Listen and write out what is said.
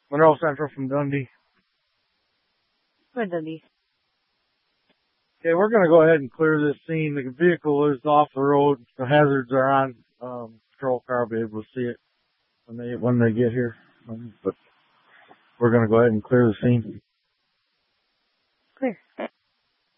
Monroe Central from Dundee. Go ahead, Dundee. Okay, we're going to go ahead and clear this scene. The vehicle is off the road. The hazards are on. Patrol car will be able to see it when they get here. But we're going to go ahead and clear the scene. Clear.